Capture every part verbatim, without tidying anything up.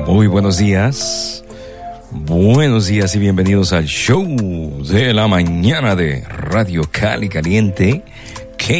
Muy buenos días, buenos días y bienvenidos al show de la mañana de Radio Cali Caliente, K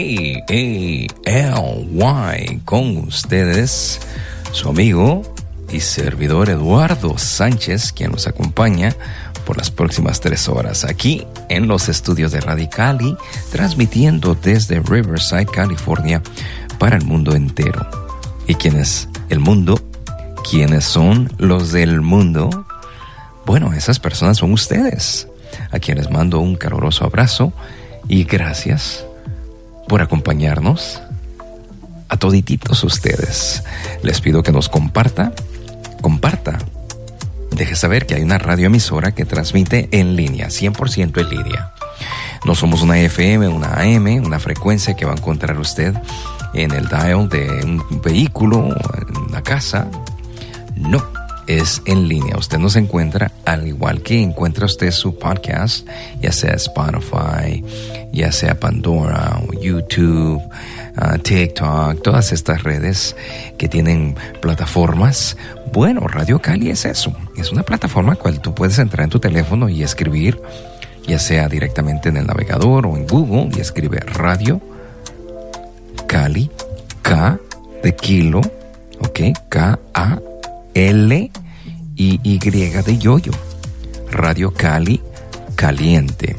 A L Y, con ustedes, su amigo y servidor Eduardo Sánchez, quien nos acompaña por las próximas tres horas aquí en los estudios de Radio Cali, transmitiendo desde Riverside, California, para el mundo entero. ¿Y quién es el mundo? ¿Quiénes son los del mundo? Bueno, esas personas son ustedes, a quienes mando un caluroso abrazo y gracias por acompañarnos. A todititos ustedes les pido que nos comparta, comparta. Deje saber que hay una radioemisora que transmite en línea, cien por ciento en línea. No somos una F M, una A M, una frecuencia que va a encontrar usted en el dial de un vehículo, en una casa. No, es en línea. Usted nos encuentra al igual que encuentra usted su podcast, ya sea Spotify, ya sea Pandora, YouTube, uh, TikTok, todas estas redes que tienen plataformas. Bueno, Radio Cali es eso. Es una plataforma cual tú puedes entrar en tu teléfono y escribir, ya sea directamente en el navegador o en Google, y escribe Radio Cali, K de kilo, ok, K A L y Y de yoyo, Radio Cali Caliente.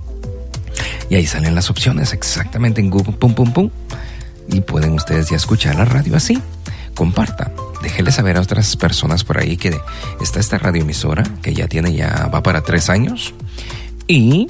Y ahí salen las opciones exactamente en Google, pum, pum, pum. Y pueden ustedes ya escuchar la radio así. Comparta, déjele saber a otras personas por ahí que está esta radioemisora que ya tiene, ya va para tres años. Y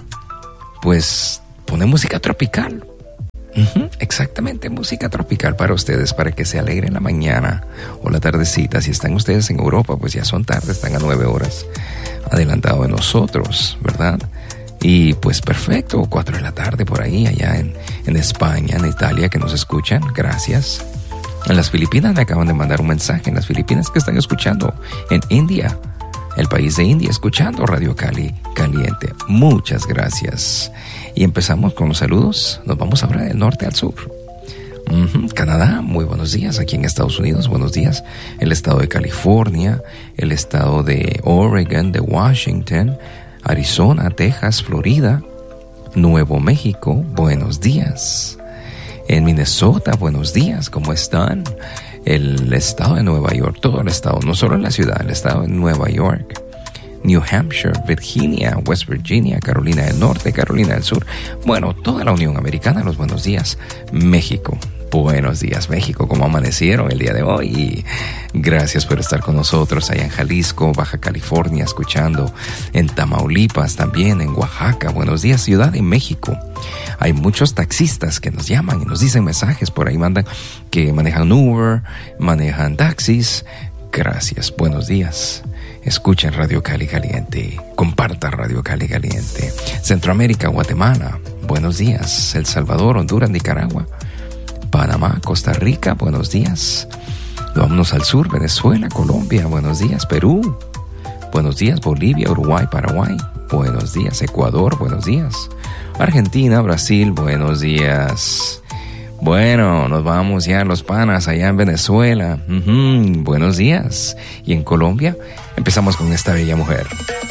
pues pone música tropical. Uh-huh, exactamente, música tropical para ustedes, para que se alegren la mañana o la tardecita. Si están ustedes en Europa, pues ya son tarde, están a nueve horas adelantado de nosotros, ¿verdad? Y pues perfecto, cuatro de la tarde por ahí, allá en, en España, en Italia, que nos escuchan, gracias. En las Filipinas me acaban de mandar un mensaje, en las Filipinas que están escuchando, en India, el país de India, escuchando Radio Cali Caliente. Muchas gracias. Y empezamos con los saludos. Nos vamos ahora del norte al sur. Uh-huh. Canadá, muy buenos días. Aquí en Estados Unidos, buenos días. El estado de California, el estado de Oregon, de Washington, Arizona, Texas, Florida, Nuevo México, buenos días. En Minnesota, buenos días. ¿Cómo están? El estado de Nueva York, todo el estado, no solo la ciudad, el estado de Nueva York, New Hampshire, Virginia, West Virginia, Carolina del Norte, Carolina del Sur, bueno, toda la Unión Americana, los buenos días. México, buenos días México, ¿cómo amanecieron el día de hoy? Y gracias por estar con nosotros allá en Jalisco, Baja California, escuchando, en Tamaulipas también, en Oaxaca, buenos días Ciudad de México. Hay muchos taxistas que nos llaman y nos dicen mensajes por ahí, mandan que manejan Uber, manejan taxis. Gracias, buenos días. Escuchen Radio Cali Caliente, comparta Radio Cali Caliente. Centroamérica, Guatemala, buenos días. El Salvador, Honduras, Nicaragua, Panamá, Costa Rica, buenos días. Vámonos al sur, Venezuela, Colombia, buenos días. Perú, buenos días. Bolivia, Uruguay, Paraguay, buenos días. Ecuador, buenos días. Argentina, Brasil, buenos días. Bueno, nos vamos ya a los panas allá en Venezuela. Uh-huh, buenos días. Y en Colombia empezamos con esta bella mujer,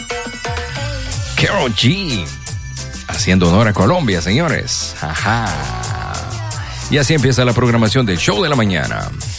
Karol G, haciendo honor a Colombia, señores. Ajá. Y así empieza la programación del show de la mañana.